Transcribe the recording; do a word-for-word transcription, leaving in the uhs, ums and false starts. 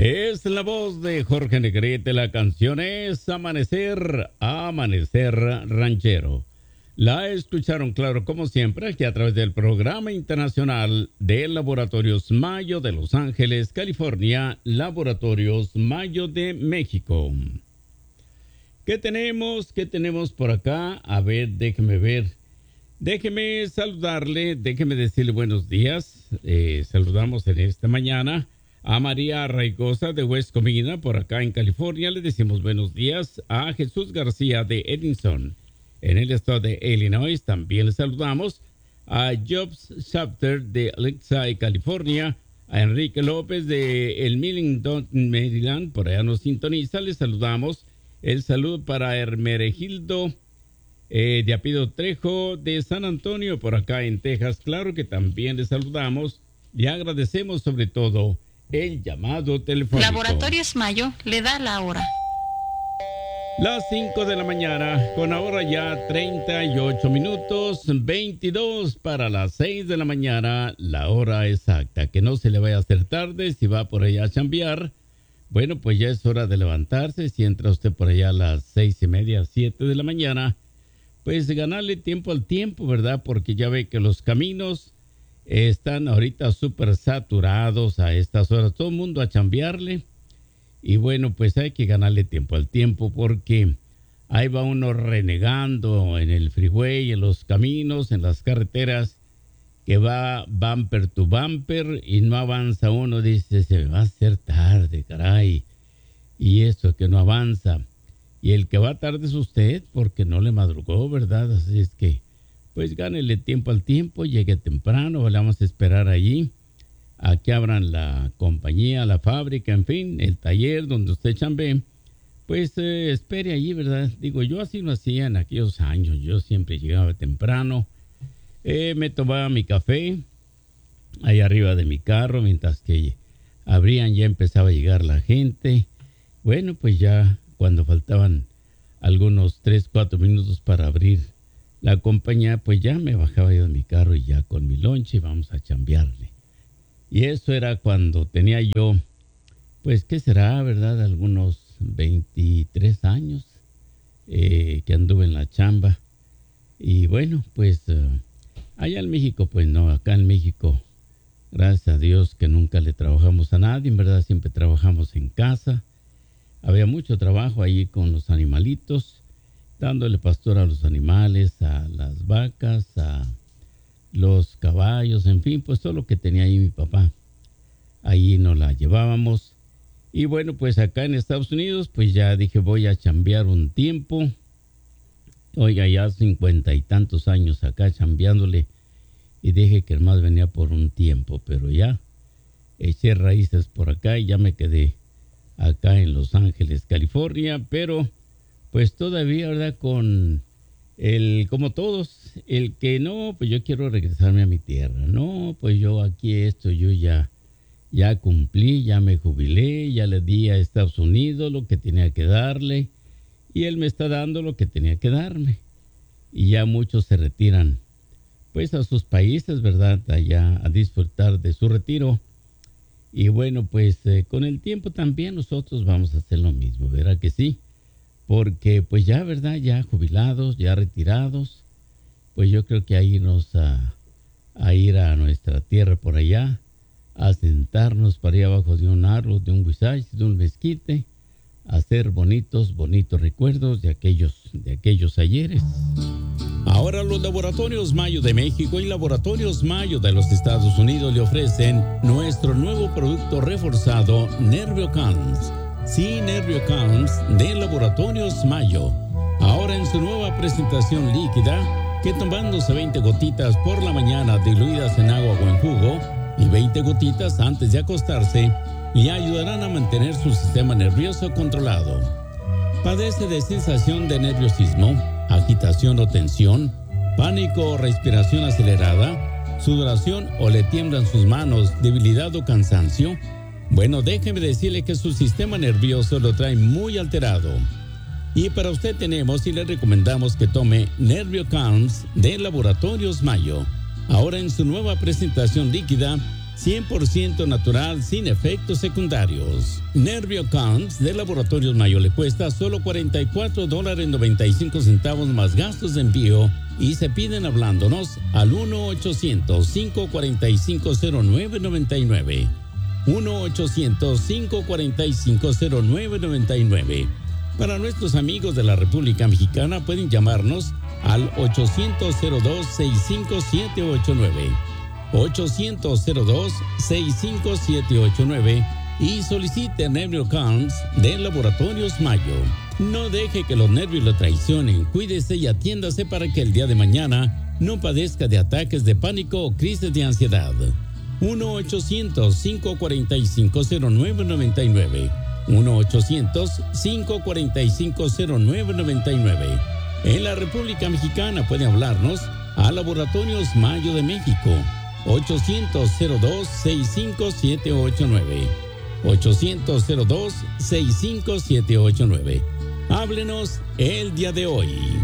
Es la voz de Jorge Negrete, la canción es Amanecer, Amanecer Ranchero. La escucharon, claro, como siempre, aquí a través del programa internacional de Laboratorios Mayo de Los Ángeles, California, Laboratorios Mayo de México. ¿Qué tenemos? ¿Qué tenemos por acá? A ver, déjeme ver. Déjeme saludarle, déjeme decirle buenos días. Eh, saludamos en esta mañana a María Raigosa de West Covina, por acá en California. Le decimos buenos días a Jesús García de Edison, en el estado de Illinois. También le saludamos a Jobs Chapter de Alexei, California. A Enrique López de El Millington, Maryland, por allá nos sintoniza. Le saludamos. El saludo para Hermeregildo eh, de Apellido Trejo de San Antonio, por acá en Texas. Claro que también le saludamos y agradecemos sobre todo el llamado telefónico. Laboratorios Mayo le da la hora. Las cinco de la mañana, con ahora ya treinta y ocho minutos, veintidós para las seis de la mañana, la hora exacta. Que no se le vaya a hacer tarde si va por allá a chambear. Bueno, pues ya es hora de levantarse. Si entra usted por allá a las seis y media, siete de la mañana, pues ganarle tiempo al tiempo, ¿verdad? Porque ya ve que los caminos están ahorita súper saturados a estas horas. Todo el mundo a chambearle. Y bueno, pues hay que ganarle tiempo al tiempo porque ahí va uno renegando en el freeway, en los caminos, en las carreteras, que va bumper to bumper y no avanza uno. Dice, se me va a hacer tarde, caray. Y eso que no avanza. Y el que va tarde es usted porque no le madrugó, ¿verdad? Así es que pues gánele tiempo al tiempo, llegue temprano, le vamos a esperar allí a que abran la compañía, la fábrica, en fin, el taller donde usted chambee. Pues eh, espere allí, ¿verdad? Digo, yo así lo hacía en aquellos años. Yo siempre llegaba temprano, eh, me tomaba mi café ahí arriba de mi carro, mientras que abrían, ya empezaba a llegar la gente. Bueno, pues ya cuando faltaban algunos tres, cuatro minutos para abrir la compañía, pues ya me bajaba yo de mi carro y ya con mi lonche vamos a chambearle. Y eso era cuando tenía yo, pues, ¿qué será, verdad? Algunos veintitrés años eh, que anduve en la chamba. Y bueno, pues, uh, allá en México, pues no, acá en México, gracias a Dios que nunca le trabajamos a nadie, en verdad, siempre trabajamos en casa. Había mucho trabajo ahí con los animalitos, dándole pastor a los animales, a las vacas, a los caballos, en fin, pues todo lo que tenía ahí mi papá. Ahí nos la llevábamos. Y bueno, pues acá en Estados Unidos, pues ya dije, voy a chambear un tiempo. Oiga, ya cincuenta y tantos años acá chambeándole. Y dije que más venía por un tiempo, pero ya eché raíces por acá y ya me quedé acá en Los Ángeles, California, pero pues todavía, ¿verdad? Con el, como todos, el que no, pues yo quiero regresarme a mi tierra. No, pues yo aquí esto, yo ya, ya cumplí, ya me jubilé, ya le di a Estados Unidos lo que tenía que darle y él me está dando lo que tenía que darme. Y ya muchos se retiran, pues a sus países, ¿verdad? Allá a disfrutar de su retiro. Y bueno, pues eh, con el tiempo también nosotros vamos a hacer lo mismo, ¿verdad que sí? Porque pues ya, ¿verdad? Ya jubilados, ya retirados, pues yo creo que a irnos a, a ir a nuestra tierra por allá, a sentarnos para allá abajo de un árbol, de un huizay, de un mezquite, a hacer bonitos, bonitos recuerdos de aquellos, de aquellos ayeres. Ahora los Laboratorios Mayo de México y Laboratorios Mayo de los Estados Unidos le ofrecen nuestro nuevo producto reforzado NervioCalms. Sí, NervioCalms de Laboratorios Mayo. Ahora en su nueva presentación líquida, que tomándose veinte gotitas por la mañana diluidas en agua o en jugo y veinte gotitas antes de acostarse, le ayudarán a mantener su sistema nervioso controlado. ¿Padece de sensación de nerviosismo, agitación o tensión, pánico o respiración acelerada, sudoración o le tiemblan sus manos, debilidad o cansancio? Bueno, déjeme decirle que su sistema nervioso lo trae muy alterado. Y para usted tenemos y le recomendamos que tome NervioCalms de Laboratorios Mayo. Ahora en su nueva presentación líquida, cien por ciento natural, sin efectos secundarios. NervioCalms de Laboratorios Mayo le cuesta solo cuarenta y cuatro dólares noventa y cinco centavos más gastos de envío y se piden hablándonos al uno ochocientos, cinco cuatro cinco, cero nueve nueve nueve. uno ochocientos, cinco cuatro cinco, cero nueve nueve nueve. Para nuestros amigos de la República Mexicana pueden llamarnos al ochocientos, cero dos, sesenta y cinco, siete ocho nueve. ochocientos, cero dos, sesenta y cinco, siete ocho nueve y solicite NervioCalms de Laboratorios Mayo. No deje que los nervios lo traicionen. Cuídese y atiéndase para que el día de mañana no padezca de ataques de pánico o crisis de ansiedad. uno ochocientos, cinco cuatro cinco, cero nueve nueve nueve. uno ochocientos, cinco cuatro cinco, cero nueve nueve nueve. En la República Mexicana puede hablarnos a Laboratorios Mayo de México. ochocientos, cero dos, sesenta y cinco, siete ocho nueve. ochocientos, cero dos, sesenta y cinco, siete ocho nueve. Háblenos el día de hoy.